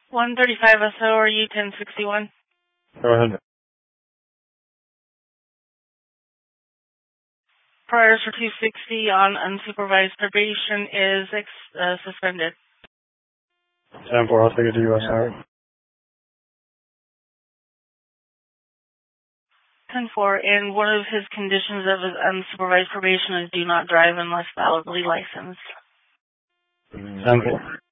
135 SORU 1061. Go ahead. Priors for 260 on unsupervised probation is suspended. 10-4, I'll take it to U.S. Highway. 10-4, and one of his conditions of his unsupervised probation is do not drive unless validly licensed. 10-4.